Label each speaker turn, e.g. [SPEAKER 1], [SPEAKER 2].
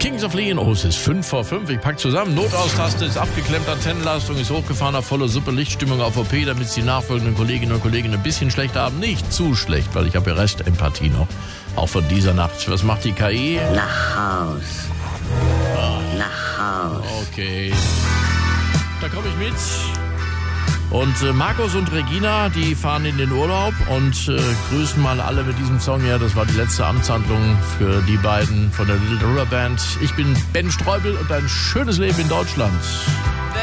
[SPEAKER 1] Kings of Leon, oh, es ist 5:05. Ich pack zusammen. Notaustaste ist abgeklemmt, Antennenleistung ist hochgefahren, auf voller Suppe, Lichtstimmung auf OP, damit es die nachfolgenden Kolleginnen und Kollegen ein bisschen schlechter haben. Nicht zu schlecht, weil ich habe ja Restempathie noch. Auch von dieser Nacht. Was macht die KI?
[SPEAKER 2] Nach Haus. Nach Haus.
[SPEAKER 1] Okay. Da komme ich mit. Und Markus und Regina, die fahren in den Urlaub und grüßen mal alle mit diesem Song. Ja, das war die letzte Amtshandlung für die beiden von der Little River Band. Ich bin Ben Streubel und ein schönes Leben in Deutschland.